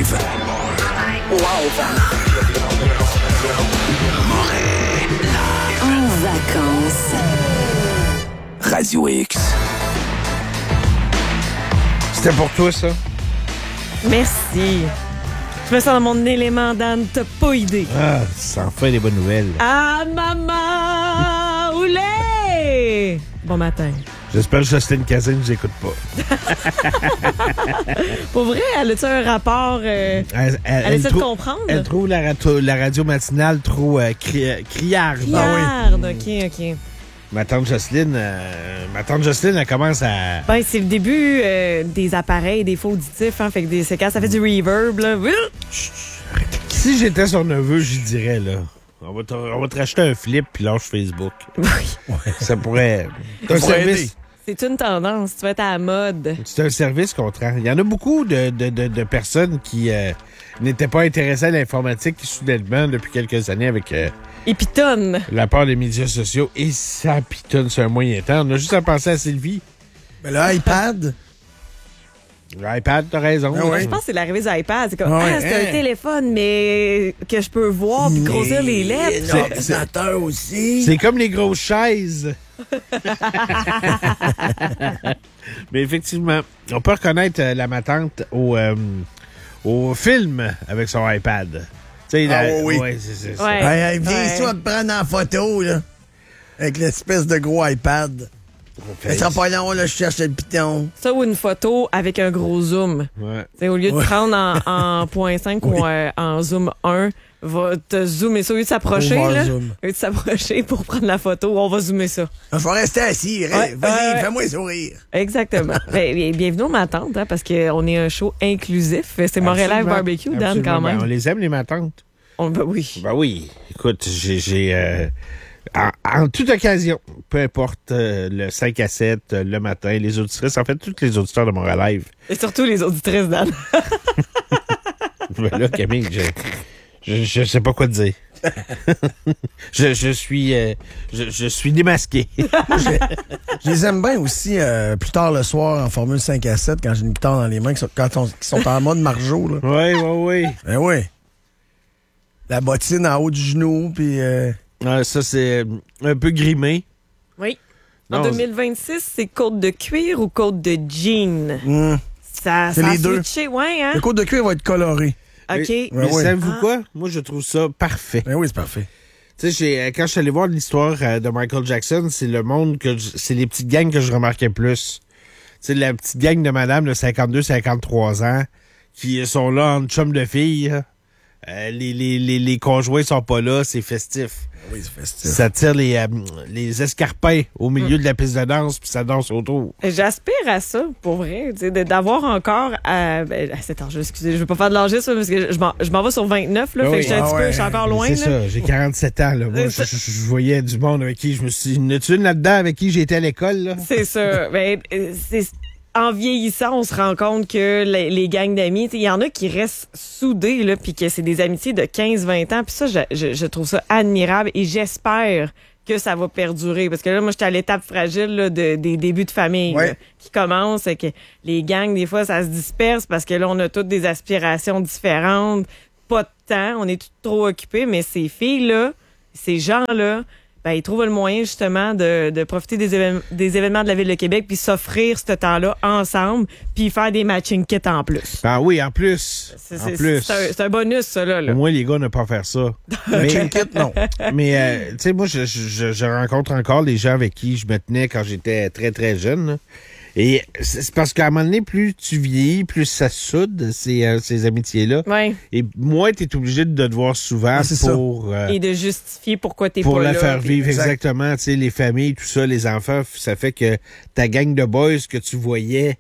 Live. En vacances. Radio X. C'était pour toi, ça? Merci. Je me sens dans mon élément, Dan. T'as pas idée. Ah, ça en fait des bonnes nouvelles. Ah, maman! Oulé! Bon matin. J'espère que Jocelyne Cazin ne nous écoute pas. Pour vrai, elle a-tu un rapport... elle essaie de comprendre? Elle trouve la radio matinale trop criarde. Criarde, OK. Ma tante Jocelyne, elle commence à... Ben, c'est le début des appareils, des faux auditifs, hein. Fait que c'est quand ça fait du reverb, là. Si j'étais son neveu, j'y dirais, là. On va te racheter un flip puis lâche Facebook. Oui. Ça pourrait... C'est un service. C'est une tendance. Tu vas être à la mode. C'est un service qu'on te rend. Il y en a beaucoup de personnes qui n'étaient pas intéressées à l'informatique qui, soudainement, depuis quelques années, avec Et pitonne. la part des médias sociaux, et ça pitonne sur un moyen temps. On a juste à penser à Sylvie. Mais l'iPad... L'iPad, t'as raison. Ah ouais. Je pense que c'est l'arrivée de l'iPad. C'est comme, Ouais, c'est un téléphone, mais que je peux voir puis grossir les lettres. L'ordinateur aussi. C'est comme les grosses chaises. Mais effectivement, on peut reconnaître la matante au film avec son iPad. Tu sais, oui. Ouais, c'est ça. Ouais. Hey, viens ici, on va te prendre en photo, là. Avec l'espèce de gros iPad. Ça sera pas long, là, je cherche le piton. Ça ou une photo avec un gros zoom. Ouais. T'sais, au lieu de prendre en 0.5 ou en zoom 1, va te zoomer ça. Au lieu de s'approcher, Over là, zoom. au lieu de s'approcher pour prendre la photo, on va zoomer ça. Je vais rester assis. Ouais, Vas-y, fais-moi sourire. Exactement. Bienvenue au Matante, hein, parce qu'on est un show inclusif. C'est Montréal Absolument. Barbecue, Dan, Absolument. quand même. Ben, on les aime, les matantes. Ben oui. Ben oui. Écoute, j'ai en toute occasion, peu importe le 5 à 7, le matin, les auditrices, en fait, tous les auditeurs de Montréal Live. Et surtout les auditrices, Dan. Ben là, Camille, je sais pas quoi te dire. je suis démasqué. Je les aime bien aussi plus tard le soir en Formule 5 à 7 quand j'ai une guitare dans les mains qui sont en mode Marjo. Là. Oui. Ben oui. La bottine en haut du genou, puis... Ça, c'est un peu grimé. Oui. En Non, 2026, c'est côte de cuir ou côte de jean? Ça C'est a les deux. switché, ouais, hein? Le côte de cuir va être coloré. OK. Mais Ouais. savez-vous quoi? Moi, je trouve ça parfait. Ben oui, c'est parfait. Tu sais, quand je suis allé voir l'histoire de Michael Jackson, c'est le monde c'est les petites gangs que je remarquais plus. Tu sais, la petite gang de madame de 52-53 ans qui sont là en chum de filles. Les conjoints sont pas là, c'est festif. Oui, c'est festif. Ça tire les escarpins au milieu de la piste de danse, puis ça danse autour. J'aspire à ça, pour vrai, tu sais, d'avoir encore à cet âge, excusez, je veux pas faire de l'âgisme parce que je m'en vais sur 29, là, fait que je suis encore loin. C'est là. ça, j'ai 47 ans, là. Moi, je voyais du monde avec qui je me suis dit, y en a-tu une là-dedans avec qui j'étais à l'école, là? C'est ça. En vieillissant, on se rend compte que les gangs d'amis, il y en a qui restent soudés, là, puis que c'est des amitiés de 15-20 ans. Puis ça, je trouve ça admirable et j'espère que ça va perdurer. Parce que là, moi, j'étais à l'étape fragile là, des débuts de famille là, qui commencent. Et que les gangs, des fois, ça se disperse parce que là, on a toutes des aspirations différentes. Pas de temps, on est tous trop occupés. Mais ces filles-là, ces gens-là, ben, ils trouvent le moyen justement de profiter des événements de la Ville de Québec puis s'offrir ce temps-là ensemble puis faire des matching kits en plus. Ah oui, en plus. C'est un bonus, ça, là. Au moins, les gars ne pas faire ça. Matching kit, non. Mais, tu sais, moi, je rencontre encore les gens avec qui je me tenais quand j'étais très, très jeune. Là. Et c'est parce qu'à un moment donné, plus tu vieillis, plus ça soude, ces amitiés-là. Ouais. Et moins tu es obligé de te voir souvent pour... et de justifier pourquoi t'es pas là. Pour la faire vivre, exact. exactement. Tu sais, les familles, tout ça, les enfants, ça fait que ta gang de boys que tu voyais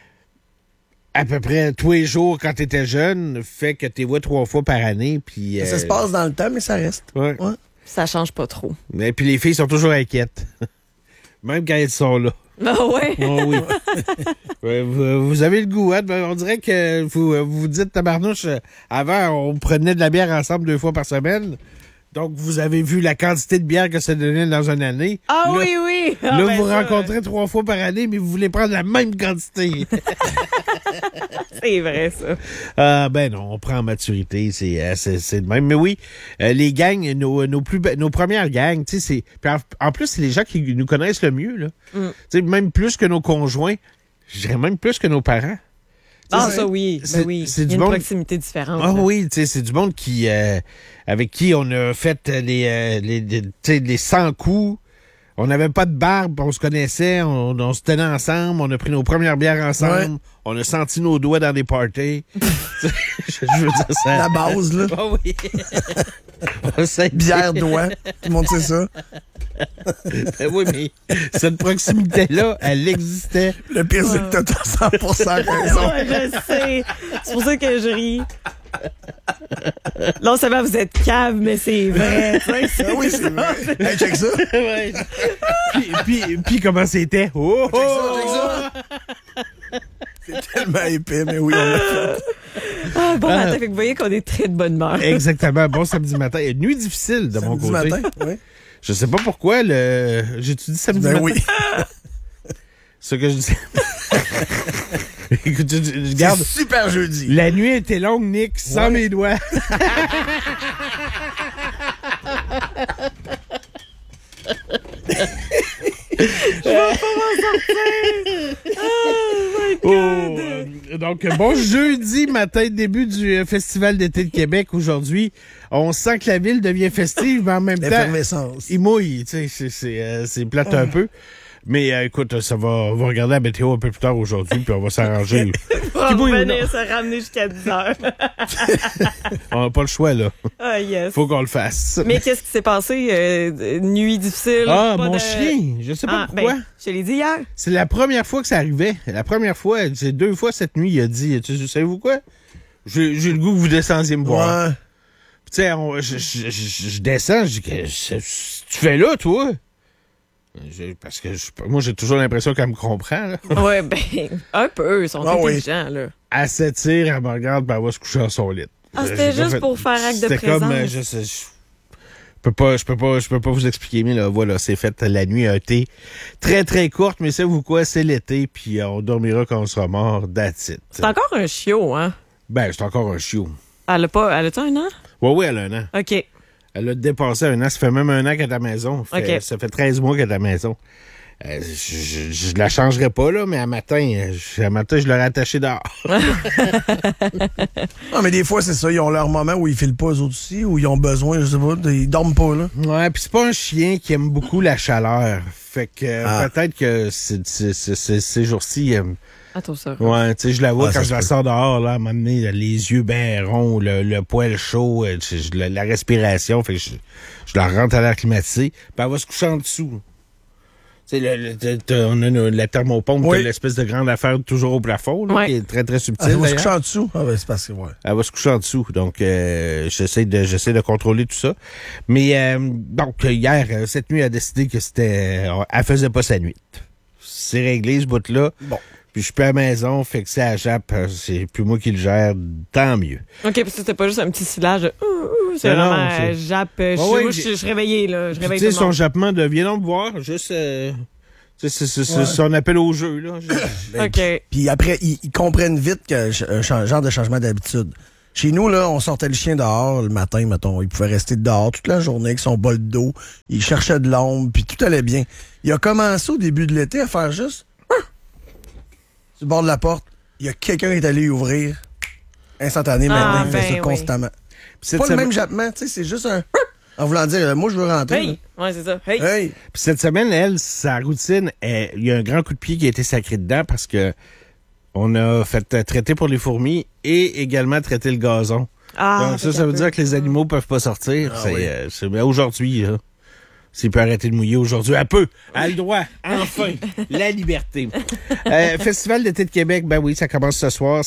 à peu près tous les jours quand tu étais jeune, fait que tu les vois 3 fois par année. Puis, Ça se passe dans le temps, mais ça reste. Ouais. Ouais. Ça change pas trop. Et puis les filles sont toujours inquiètes. Même quand elles sont là. Ah ouais? Oh oui. Ouais, vous avez le goût, hein? On dirait que vous dites tabarnouche, avant, on prenait de la bière ensemble 2 fois par semaine. Donc, vous avez vu la quantité de bière que ça donnait dans une année. Ah Là, oui! Ah, là, ben vous ça, rencontrez 3 fois par année, mais vous voulez prendre la même quantité. C'est vrai, ça. Ah, ben non, on prend en maturité, c'est le même. Mais oui, les gangs, nos premières gangs, tu sais, c'est... Puis en plus, c'est les gens qui nous connaissent le mieux, là. Tu sais, même plus que nos conjoints. Je dirais même plus que nos parents. Ah, ça oui. Ben oui. C'est Il y du a une monde... proximité différente. Ah là. oui, tu sais, c'est du monde qui avec qui on a fait les 100 coups. On n'avait pas de barbe, on se connaissait, on se tenait ensemble, on a pris nos premières bières ensemble, on a senti nos doigts dans des parties. Je veux dire ça. La base, là. Ah oui. Bière, doigt. Tout le monde sait ça. Ben oui, mais cette proximité-là, elle existait. Le pire, c'est que t'as 100% raison. Ouais, je sais. C'est pour ça que je ris. Non seulement vous êtes cave, mais c'est vrai. Ah oui, c'est vrai. Hey, check ça. Ouais. Puis comment c'était? Oh, Check ça. C'est tellement épais, mais oui, on l'a fait. Ah, bon matin, fait que vous voyez qu'on est très de bonne humeur. Exactement. Bon samedi matin. Et nuit difficile de mon Samedi côté. matin, oui. Je sais pas pourquoi j'ai-tu dit samedi Ben matin? oui. Ce que je dis. Écoute, je garde. C'est super jeudi. La nuit était longue, Nick, sans mes doigts. Donc, bon jeudi matin, début du Festival d'été de Québec aujourd'hui. On sent que la ville devient festive, mais en même temps, L'effervescence. il mouille. Tu sais, c'est plate un peu. Mais écoute, on va regarder la météo un peu plus tard aujourd'hui, puis on va s'arranger. On mouille va ou non? venir se ramener jusqu'à 10 heures. On n'a pas le choix, là. Ah, yes. Faut qu'on le fasse. Mais qu'est-ce qui s'est passé? Nuit difficile? Ah, pas mon de- chien! Je sais pas Ah, pourquoi. ben, je te l'ai dit hier. C'est la première fois que ça arrivait. La première fois, c'est 2 fois cette nuit, il a dit, savez-vous quoi? J'ai le goût que vous descendiez me voir. Ouais. Tu sais, je descends, je dis, qu'est-ce que tu fais là, toi? Parce que moi, j'ai toujours l'impression qu'elle me comprend, là. Ouais, ben, un peu. Ils sont Ah oui. intelligents, là. Elle s'étire, elle me regarde, puis elle va se coucher dans son lit. Ah, c'était J'ai pas juste pour faire acte de C'était comme, présence. je peux pas vous expliquer, mais là, voilà, c'est fait. La nuit a été très, très courte, mais savez-vous quoi? C'est l'été, puis on dormira quand on sera mort, that's it. C'est encore un chiot, hein? Ben, c'est encore un chiot. Elle a-tu un an? Oui, elle a un an. OK. Elle a dépassé un an. Ça fait même un an qu'elle est à la maison. OK. Ça fait 13 mois qu'elle est à la maison. Je la changerai pas, là, mais à matin, je l'aurais attachée dehors. Ah, mais des fois, c'est ça. Ils ont leur moment où ils filent pas, eux autres aussi, où ils ont besoin, je sais pas, ils dorment pas, là. Ouais, puis c'est pas un chien qui aime beaucoup la chaleur. Fait que peut-être que ces jours-ci... Attends ça. Ouais, tu sais, je la vois Ouais, quand ça je la se peut. sors dehors, là, à un moment donné, les yeux bien ronds, le poil chaud, la respiration, fait que je la rentre à l'air climatisé, puis elle va se coucher en dessous. Tu sais, on a la thermopompe, Oui. qui a l'espèce de grande affaire toujours au plafond, là, Ouais. qui est très, très subtile. Elle va se d'ailleurs. coucher en dessous. Ah, ben, c'est parce que, ouais. Elle va se coucher en dessous. Donc, j'essaie de contrôler tout ça. Mais, donc, hier, cette nuit, elle a décidé que elle faisait pas sa nuit. C'est réglé, ce bout-là. Bon. Puis je suis plus à la maison, fait que c'est à Jap, c'est plus moi qui le gère, tant mieux. OK, parce que c'était pas juste un petit silage de c'est Non, vraiment c'est- jappe. ouais, Moi, je suis réveillée, là. Je Puis, réveille tu sais, tout le son monde. jappement de viens donc me voir, juste... c'est son appel au jeu, là. OK. Puis après, ils comprennent vite que genre de changement d'habitude. Chez nous, là, on sortait le chien dehors le matin, mettons. Il pouvait rester dehors toute la journée avec son bol d'eau. Il cherchait de l'ombre, puis tout allait bien. Il a commencé au début de l'été à faire juste... sur le bord de la porte. Il y a quelqu'un qui est allé ouvrir. Instantané, maintenant, il fait ben ça oui. constamment. Puis Pas cette le même semaine- jappement, tu sais, c'est juste un... en voulant dire, moi, je veux rentrer. Hey! Ouais, c'est ça. Hey! là. Hey! Puis cette semaine, elle, sa routine, il y a un grand coup de pied qui a été sacré dedans parce que on a fait traiter pour les fourmis et également traiter le gazon. Ah, Donc ça veut dire que les animaux peuvent pas sortir. Ah C'est oui. mais aujourd'hui, là. S'il peut arrêter de mouiller aujourd'hui, elle peut. Elle a le droit. Enfin. La liberté. Festival d'été de Québec, ben oui, ça commence ce soir.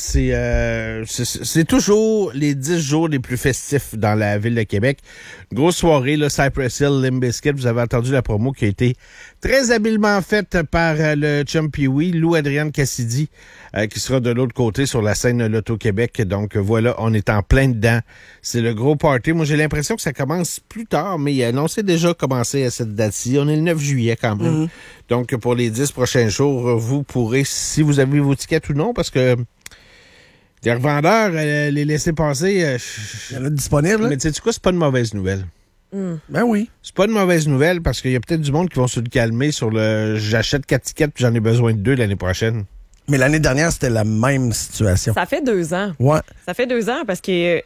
C'est toujours les 10 jours les plus festifs dans la ville de Québec. Grosse soirée, là, Cypress Hill, Limp Bizkit. Vous avez entendu la promo qui a été très habilement faite par le chum Pee-Wee, Lou-Adrienne Cassidy, qui sera de l'autre côté sur la scène Loto-Québec. Donc voilà, on est en plein dedans. C'est le gros party. Moi, j'ai l'impression que ça commence plus tard, mais non, c'est déjà commencé à cette date-ci. On est le 9 juillet quand même. Mm-hmm. Donc, pour les 10 prochains jours, vous pourrez, si vous avez vos tickets ou non, parce que les revendeurs, les laisser passer... Il y en a disponible, là? Mais tu sais quoi, c'est pas une mauvaise nouvelle. Ben oui. C'est pas une mauvaise nouvelle parce qu'il y a peut-être du monde qui vont se le calmer sur le j'achète 4 tickets puis j'en ai besoin de 2 l'année prochaine. Mais l'année dernière, c'était la même situation. Ça fait 2 ans. Ouais. Ça fait 2 ans parce que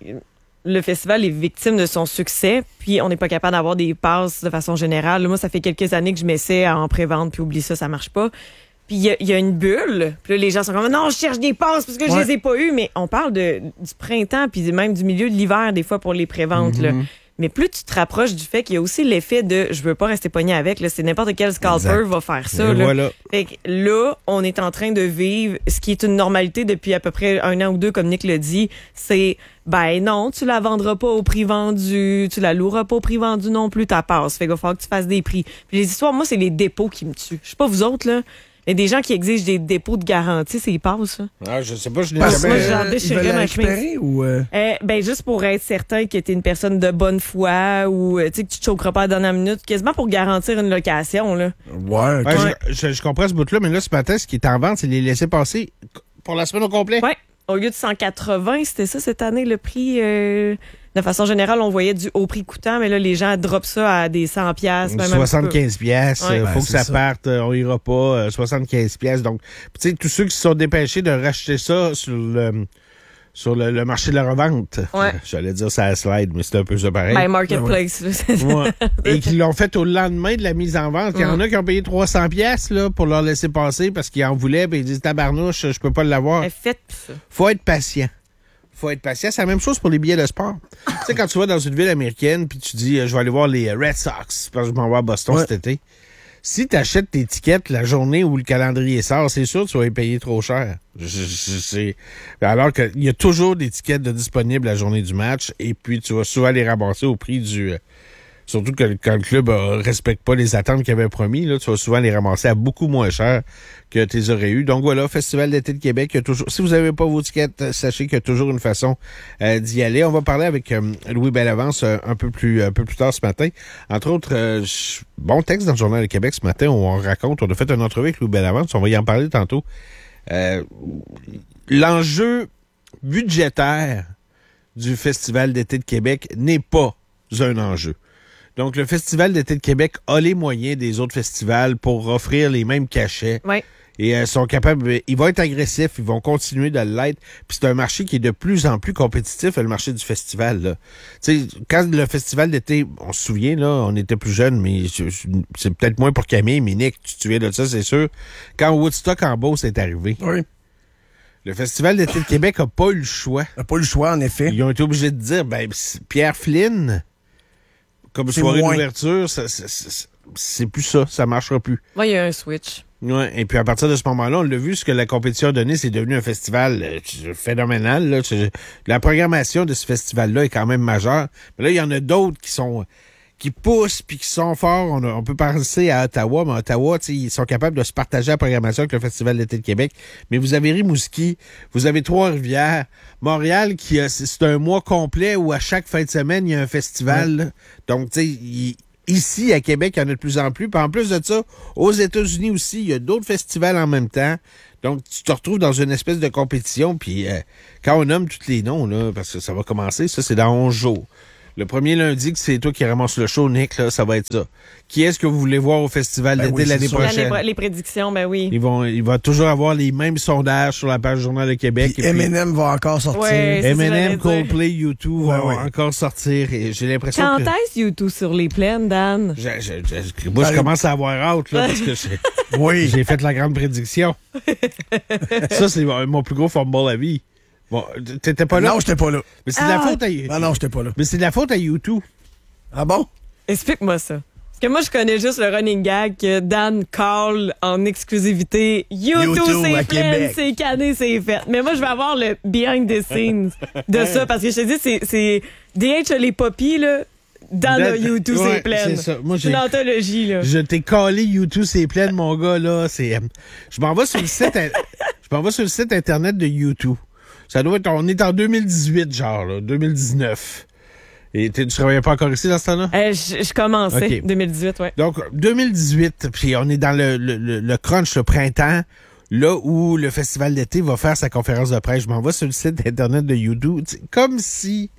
le festival est victime de son succès, puis on n'est pas capable d'avoir des passes de façon générale. Moi, ça fait quelques années que je m'essaie en pré-vente, puis oublie ça marche pas. Puis il y a une bulle. Puis là, les gens sont comme non, je cherche des passes parce que je les ai pas eues. Mais on parle du printemps, puis même du milieu de l'hiver, des fois, pour les pré-ventes. Là. Mais plus tu te rapproches du fait qu'il y a aussi l'effet de je veux pas rester pogné avec, là, c'est n'importe quel scalper va faire ça. Là. Voilà. Fait que là, on est en train de vivre ce qui est une normalité depuis à peu près 1 an ou 2, comme Nick l'a dit. C'est ben non, tu la vendras pas au prix vendu, tu la loueras pas au prix vendu non plus, ta passe. Fait qu'il va falloir que tu fasses des prix. Puis les histoires, moi, c'est les dépôts qui me tuent. Je sais pas vous autres, là. Il y a des gens qui exigent des dépôts de garantie, c'est passent, ça. Ah, je sais pas, je l'ai Parce jamais... que ils veulent la récupérer ou... Ben, juste pour être certain que t'es une personne de bonne foi ou, tu sais, que tu te choqueras pas à la dernière minute, quasiment pour garantir une location, là. Ouais. Je comprends ce bout-là, mais là, ce matin, ce qui est en vente, c'est les laisser passer pour la semaine au complet. Ouais. Au lieu de 180, c'était ça cette année, le prix... De façon générale, on voyait du haut prix coûtant, mais là, les gens droppent ça à des 100 piastres. 75 piastres. Ouais. Faut que ça parte. On ira pas. 75 piastres. Donc, tu sais, tous ceux qui se sont dépêchés de racheter ça sur le marché de la revente. Ouais. J'allais dire ça à slide, mais c'est un peu ça pareil. Ben, Marketplace. Ouais. Et qui l'ont fait au lendemain de la mise en vente. Il y en a qui ont payé 300 piastres, là, pour leur laisser passer parce qu'ils en voulaient, puis ils disent tabarnouche, je peux pas l'avoir. Faites ça. Faut être patient. C'est la même chose pour les billets de sport. Tu sais, quand tu vas dans une ville américaine puis tu dis, je vais aller voir les Red Sox parce que je m'en vais à Boston cet été. Si tu achètes tes tickets la journée où le calendrier sort, c'est sûr que tu vas les payer trop cher. Alors qu'il y a toujours des tickets disponibles la journée du match et puis tu vas souvent les ramasser au prix du... Surtout que quand le club respecte pas les attentes qu'il avait promis, là, tu vas souvent les ramasser à beaucoup moins cher que tu les aurais eu. Donc voilà, Festival d'été de Québec, il y a toujours. Si vous n'avez pas vos tickets, sachez qu'il y a toujours une façon d'y aller. On va parler avec Louis Bellavance un peu plus tard ce matin. Entre autres, bon texte dans le Journal de Québec ce matin où on a fait une entrevue avec Louis Bellavance, on va y en parler tantôt. L'enjeu budgétaire du Festival d'été de Québec n'est pas un enjeu. Donc, le Festival d'été de Québec a les moyens des autres festivals pour offrir les mêmes cachets. Ouais. Et sont capables... Ils vont être agressifs, ils vont continuer de l'être. Puis c'est un marché qui est de plus en plus compétitif, le marché du festival. Là. Tu sais, quand le Festival d'été, on se souvient, là, on était plus jeunes, mais c'est peut-être moins pour Camille, mais Nick, tu te souviens de ça, c'est sûr. Quand Woodstock en Beauce est arrivé. Oui. Le Festival d'été de Québec n'a pas eu le choix. N'a pas eu le choix, en effet. Ils ont été obligés de dire, ben, Pierre Flynn... Comme soirée d'ouverture, c'est plus ça. Ça marchera plus. Ouais, il y a un switch. Ouais. Et puis à partir de ce moment-là, on l'a vu, ce que la compétition a donné, c'est devenu un festival phénoménal. Là. La programmation de ce festival-là est quand même majeure. Mais là, il y en a d'autres qui poussent puis qui sont forts. On peut penser à Ottawa, mais Ottawa, ils sont capables de se partager la programmation avec le Festival d'été de Québec. Mais vous avez Rimouski, vous avez Trois-Rivières, Montréal, c'est un mois complet où à chaque fin de semaine, il y a un festival. Ouais. Donc, tu sais, ici, à Québec, il y en a de plus en plus. Puis en plus de ça, aux États-Unis aussi, il y a d'autres festivals en même temps. Donc, tu te retrouves dans une espèce de compétition. Puis quand on nomme tous les noms, là, parce que ça va commencer, ça, c'est dans 11 jours. Le premier lundi, que c'est toi qui ramasses le show, Nick, là, ça va être ça. Qui est-ce que vous voulez voir au Festival d'été l'année prochaine? Les prédictions, ben oui. Il va toujours avoir les mêmes sondages sur la page Journal de Québec. Puis Eminem va encore sortir. Ouais, Eminem, Coldplay, U2 vont encore sortir. Et j'ai l'impression Quand est-ce U2 sur les plaines, Dan? Moi, je commence à avoir hâte, là, parce que j'ai fait la grande prédiction. Ça, c'est mon plus gros fumble à vie. Bon, t'étais pas là? Non, j'étais pas là. Mais c'est de la faute à... Non, j'étais pas là. Mais c'est de la faute à U2. Ah bon? Explique-moi ça. Que moi, je connais juste le running gag que Dan call en exclusivité. YouTube, c'est à plein, Québec. c'est cané, c'est fait. Mais moi, je vais avoir le behind the scenes de ça parce que je te dis, c'est DH les poppies, là. Dans le YouTube, Ouais, c'est plein. c'est ça. Moi, C'est une anthologie, là. Je t'ai collé YouTube, c'est plein, mon gars, là. Je m'en vais sur le site, je m'en vais sur le site internet de YouTube. Ça doit être, on est en 2018, genre, là, 2019. Et tu travaillais pas encore ici dans ce temps-là? Je commençais, Ok. 2018, ouais. Donc, 2018, puis on est dans le crunch, le printemps, là où le festival d'été va faire sa conférence de presse. Je m'en vais sur le site internet de YouTube, comme si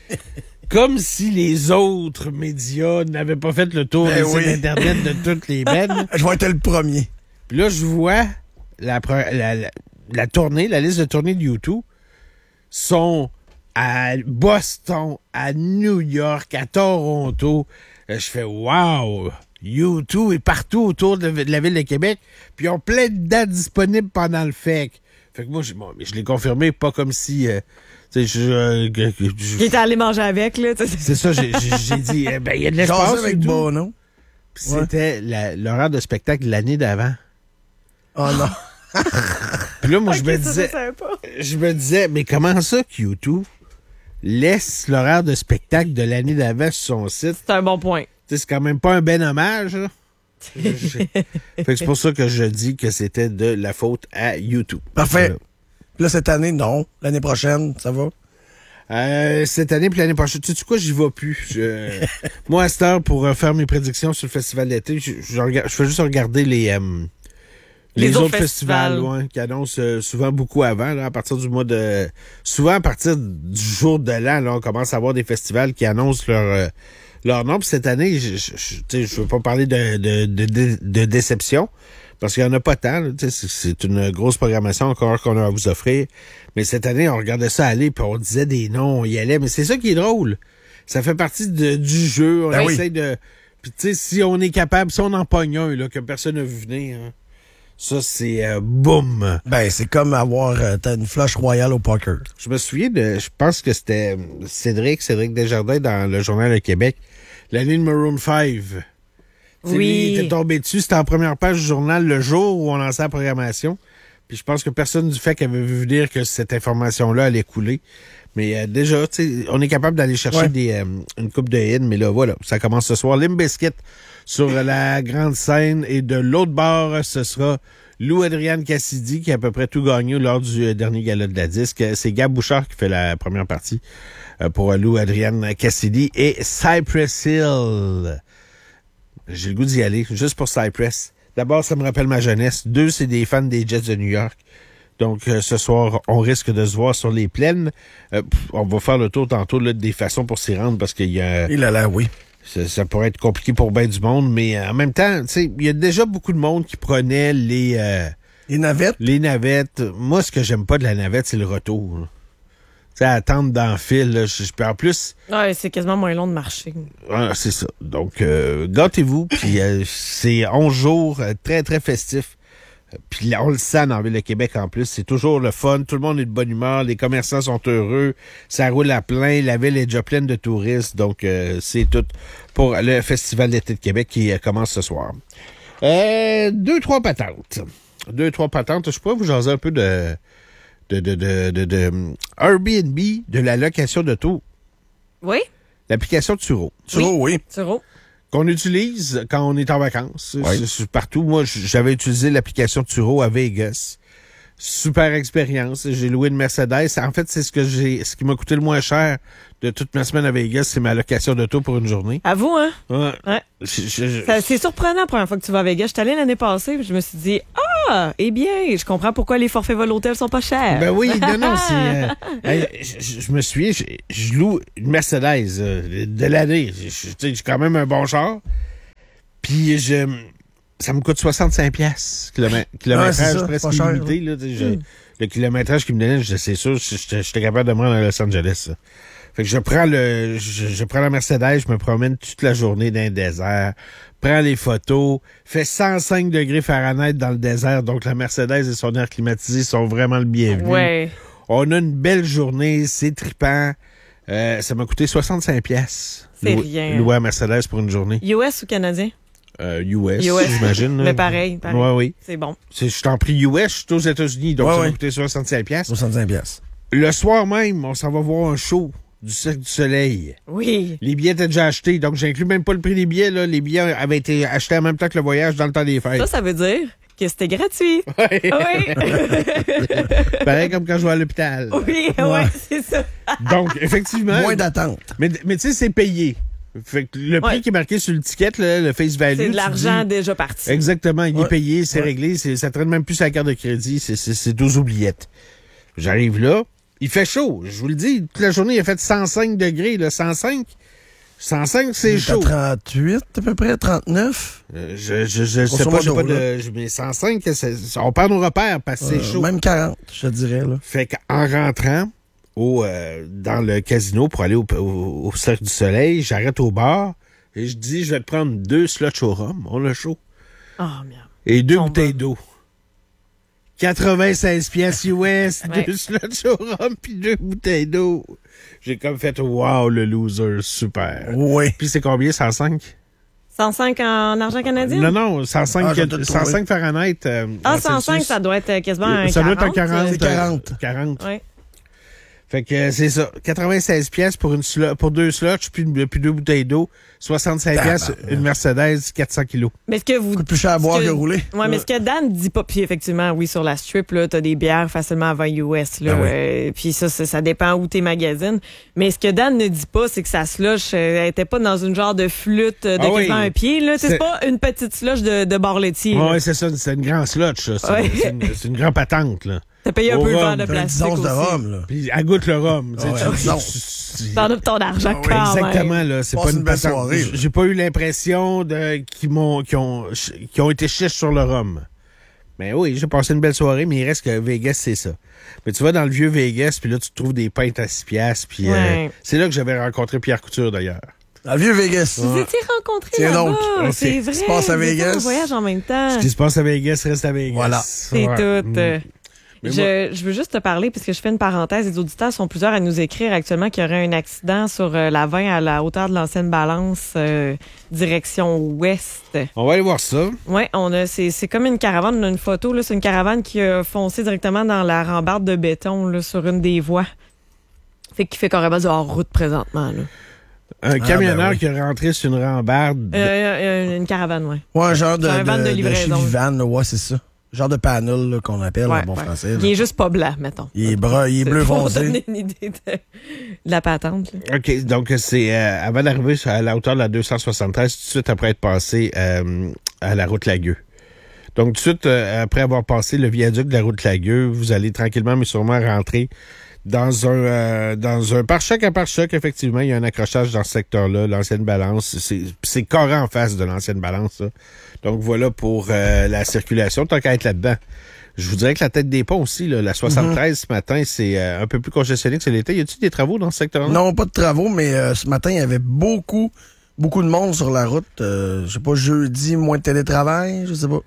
les autres médias n'avaient pas fait le tour Ben des sites internet de toutes les bennes. Je vais être le premier. Puis là, je vois la tournée, la liste de tournées de YouTube sont à Boston, à New York, à Toronto. Je fais « Wow! U2 est partout autour de la ville de Québec. » Puis ils ont plein de dates disponibles pendant le FEC. Fait que moi, je l'ai confirmé, pas comme si... J'étais allé manger avec, là. C'est ça, j'ai dit, il y a de l'espace. Jaser avec et tout. Bono. Puis c'était l'horaire de spectacle de l'année d'avant. Oh non. Puis là, moi, Ok, je me ça, je me disais, mais comment ça que U2 laisse l'horaire de spectacle de l'année d'avant sur son site? C'est un bon point. Tu sais, c'est quand même pas un ben hommage, là. Fait que c'est pour ça que je dis que c'était de la faute à U2. Parfait. Voilà. Là, cette année, non. L'année prochaine, ça va? Cette année puis l'année prochaine, tu sais quoi, j'y vais plus. Moi, à cette heure, pour faire mes prédictions sur le festival d'été, je fais juste regarder les autres festivals ouais, qui annoncent souvent beaucoup avant, là, à partir du mois de... Souvent, à partir du jour de l'an, là, on commence à avoir des festivals qui annoncent leur nom. Puis cette année, je veux pas parler de déception, parce qu'il n'y en a pas tant. Là, c'est une grosse programmation encore qu'on a à vous offrir. Mais cette année, on regardait ça aller, puis on disait des noms, on y allait. Mais c'est ça qui est drôle. Ça fait partie du jeu. On essaie de... Puis tu sais, si on est capable, si on en pogne un, là, que personne n'a vu venir... Hein, ça, c'est boum. Ben, c'est comme avoir t'as une flush royale au poker. Je me souviens je pense que c'était Cédric Desjardins dans le Journal de Québec, l'année de Maroon 5. Oui. Il était tombé dessus, c'était en première page du journal le jour où on lançait la programmation. Puis je pense que personne du fait avait vu dire que cette information-là allait couler. Mais déjà, on est capable d'aller chercher une coupe de hits, mais là, voilà, ça commence ce soir. Limp Bizkit sur la grande scène, et de l'autre bord, ce sera Lou Adrian Cassidy qui a à peu près tout gagné lors du dernier gala de la disque. C'est Gab Bouchard qui fait la première partie pour Lou Adrian Cassidy et Cypress Hill. J'ai le goût d'y aller, juste pour Cypress. D'abord, ça me rappelle ma jeunesse. 2, c'est des fans des Jets de New York. Donc, ce soir, on risque de se voir sur les plaines. On va faire le tour tantôt là, des façons pour s'y rendre parce qu'il y a... Il a l'air, oui. Ça pourrait être compliqué pour bien du monde, mais en même temps, tu sais, il y a déjà beaucoup de monde qui prenait les navettes. Les navettes. Moi, ce que j'aime pas de la navette, c'est le retour. Tu sais, attendre dans le fil, là, je peux en plus... Ouais, c'est quasiment moins long de marcher. Ouais, c'est ça. Donc, gâtez-vous, puis c'est 11 jours très, très festifs. Puis là, on le sent dans la Ville de Québec en plus. C'est toujours le fun. Tout le monde est de bonne humeur. Les commerçants sont heureux. Ça roule à plein. La ville est déjà pleine de touristes. Donc, c'est tout pour le Festival d'été de Québec qui commence ce soir. 2-3 patentes. Je pourrais vous jaser un peu de Airbnb, de la location d'auto. Oui? L'application Turo. Oui. Turo. Qu'on utilise quand on est en vacances. Oui. C'est partout. Moi, j'avais utilisé l'application Turo à Vegas. Super expérience. J'ai loué une Mercedes. En fait, c'est ce qui m'a coûté le moins cher de toute ma semaine à Vegas, c'est ma location d'auto pour une journée. À vous, hein? Ouais. C'est surprenant la première fois que tu vas à Vegas. Je suis allée l'année passée, puis je me suis dit, eh bien, je comprends pourquoi les forfaits Volotel sont pas chers. Ben oui, non, c'est... je me souviens, je loue une Mercedes de l'année. J'ai quand même un bon char. Puis ça me coûte 65$. Kilométrage presque illimité. Là, le kilométrage qu'il me donnait, c'est sûr, j'étais capable de me rendre à Los Angeles. Ça. Fait que je prends la Mercedes, je me promène toute la journée dans le désert, prends les photos, fait 105 degrés Fahrenheit dans le désert, donc la Mercedes et son air climatisé sont vraiment le bienvenu. Ouais. On a une belle journée, c'est trippant. Ça m'a coûté 65$. C'est rien. Louer à Mercedes pour une journée. US ou canadien? US, US. j'imagine. Mais pareil. Ouais, oui. C'est bon. Je t'en prie US, je suis aux États-Unis, donc Ouais, ça va ouais. coûter 65$. 65$. Le soir même, on s'en va voir un show du Cirque du Soleil. Oui. Les billets étaient déjà achetés, donc j'inclus même pas le prix des billets. Là. Les billets avaient été achetés en même temps que le voyage dans le temps des fêtes. Ça veut dire que c'était gratuit. Ouais. Oui. Pareil comme quand je vais à l'hôpital. Oui, ouais, c'est ça. Donc, effectivement. Moins d'attente. Mais tu sais, c'est payé. Fait que le prix Ouais. qui est marqué sur le ticket, là, le face value. C'est de tu l'argent dis- déjà parti. Exactement, il est Ouais. payé, c'est réglé, ça traîne même plus sa carte de crédit, c'est 12 oubliettes. J'arrive là, il fait chaud, je vous le dis, toute la journée, il a fait 105 degrés, là, 105, c'est chaud. 38 à peu près, 39. Je sais Grosso pas, j'ai modo, pas mais 105, on perd nos repères parce que c'est chaud. Même 40, je te dirais. Là. Fait qu'en rentrant dans le casino pour aller au Cirque du Soleil, j'arrête au bar et je dis, je vais te prendre 2 slots au rhum, on l'a chaud. Oh, merde. Et 2 Sont bouteilles bonnes. d'eau. 96 piastres US, Ouais. 2 slots au rhum puis 2 bouteilles d'eau. J'ai comme fait, wow, le loser, super. Oui. Puis c'est combien, 105? 105 en argent canadien? Non, 105, Ah, je vais te le 105 Fahrenheit. Ah, en 105, Celsius. ça doit être quasiment un 40. Ça doit être un 40. C'est 40. 40. Ouais. Fait que c'est ça. 96 pièces pour pour 2 slots, puis 2 bouteilles d'eau. 65 pièces une Mercedes 400 kilos. Mais est-ce que vous. Coûte plus cher à boire ce que rouler. Ouais, mais ce que Dan dit pas, puis effectivement, oui, sur la strip, là, t'as des bières facilement à 20 US, là. Ah oui. Puis ça dépend où t'es magasines. Mais ce que Dan ne dit pas, c'est que sa slush, elle était pas dans une genre de flûte de Ah oui. quasiment un pied, là. C'est C'est- pas une petite slush de bar laitier. là. Ouais, c'est ça. C'est une grande slotch, ça. Ouais. C'est une grande patente, là. T'as payé un Au peu le rhum, verre de Un 10 plastique onces de aussi. rhum, là. Puis elle goûte le rhum. tu sais, Ouais, tu- non. T'en as pour ton argent Ah oui, quand même. Exactement, là. C'est Passe pas une une belle patente. soirée, là. J'ai pas eu l'impression qu'ils ont été chiches sur le rhum. Mais oui, j'ai passé une belle soirée, mais il reste que Vegas, c'est ça. Mais tu vas dans le vieux Vegas, puis là, tu trouves des pintes à 6 piastres, puis Ouais. c'est là que j'avais rencontré Pierre Couture, d'ailleurs. Dans le vieux Vegas. Vous étiez rencontrés Tiens là-bas, donc, c'est vrai. ce qui se passe à vous étiez Vegas. en voyage en même temps. Ce qui se passe à Vegas reste à Vegas. Voilà. C'est Ouais. tout. Mais Je veux juste te parler, puisque je fais une parenthèse. Les auditeurs sont plusieurs à nous écrire actuellement qu'il y aurait un accident sur la 20 à la hauteur de l'ancienne Balance, direction ouest. On va aller voir ça. Ouais, c'est comme une caravane. On a une photo, là. C'est une caravane qui a foncé directement dans la rambarde de béton, là, sur une des voies. Fait qu'il fait carrément du hors-route présentement, là. Un camionneur oui. qui est rentré sur une rambarde. Une caravane, ouais. Ouais, un genre de, C'est un van de livraison. Chevy van, là, ouais, c'est ça. Genre de panel là, qu'on appelle Ouais, en bon ouais. français. là. Il est juste pas blanc, mettons. Il est bleu Pour foncé. donner une idée de la patente, là. OK, donc c'est avant d'arriver à la hauteur de la 273, tout de suite après être passé à la route Lagueux. Donc, tout de suite après avoir passé le viaduc de la route Lagueux, vous allez tranquillement mais sûrement rentrer dans un pare-choc à pare-choc. Effectivement, il y a un accrochage dans ce secteur-là, l'ancienne Balance. C'est carré en face de l'ancienne Balance, ça. Donc, voilà pour la circulation, tant qu'à être là-dedans. Je vous dirais que la tête des ponts aussi, là, la 73 ce matin, c'est un peu plus congestionné que c'est l'été. Y a-t-il des travaux dans ce secteur-là? Non, pas de travaux, mais ce matin, il y avait beaucoup de monde sur la route. Je sais pas, jeudi, moins de télétravail, je sais pas.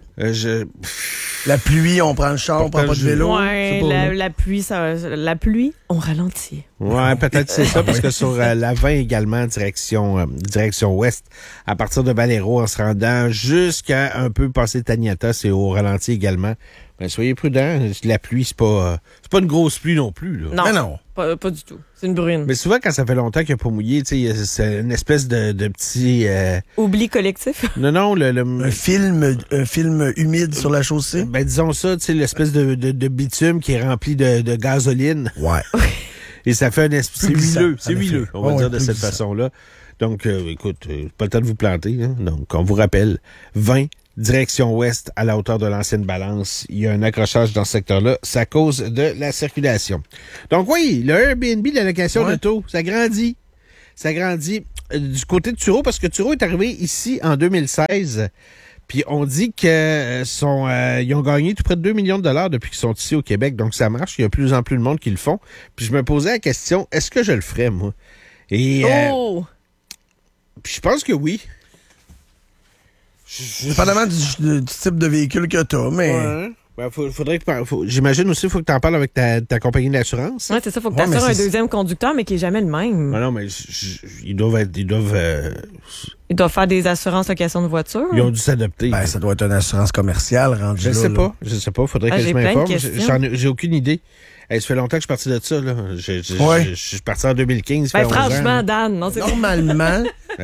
La pluie, on prend le char, on prend pas de vélo. Ouais, je sais pas, là. la pluie, on ralentit. Ouais, peut-être c'est ça, parce que sur la 20 également, direction ouest, à partir de Valero, en se rendant jusqu'à un peu passer Taniata, c'est au ralenti également. Ben, soyez prudents, la pluie, c'est pas une grosse pluie non plus, là. Non, Mais non. Pas du tout. C'est une brune. Mais souvent, quand ça fait longtemps qu'il n'a pas mouillé, tu sais, c'est une espèce de petit... Oubli collectif. Non, Un film humide sur la chaussée. ben, disons ça, tu sais, l'espèce de bitume qui est rempli de gasoline. Ouais. Et ça fait c'est glissant, huileux, en c'est effet. huileux, on va Ouais, dire de plus cette glissant. façon-là. Donc, écoute, pas le temps de vous planter. Hein? Donc, on vous rappelle, 20, direction ouest, à la hauteur de l'ancienne Balance. Il y a un accrochage dans ce secteur-là. C'est à cause de la circulation. Donc, oui, le Airbnb, la location Ouais. d'auto, ça grandit. Ça grandit du côté de Turo, parce que Turo est arrivé ici en 2016. Puis on dit que ils ont gagné tout près de 2 millions de dollars depuis qu'ils sont ici au Québec. Donc ça marche. Il y a de plus en plus de monde qui le font. Puis je me posais la question, est-ce que je le ferais, moi? Et Oh! puis je pense que oui. Dépendamment du type de véhicule que t'as, mais... Ouais. Ben, j'imagine aussi, il faut que tu en parles avec ta compagnie d'assurance. Oui, c'est ça. Il faut que tu assures un deuxième conducteur, mais qui n'est jamais le même. Ben non, mais ils doivent Ils doivent faire des assurances location de voiture. Ils ont dû s'adapter. Ben, ça doit être une assurance commerciale rendue Je sais pas. Faudrait que je m'informe. J'ai aucune idée. Ça fait longtemps que je suis parti de ça, là. Je suis parti en 2015. Ben, franchement, Dan, non, c'est normalement,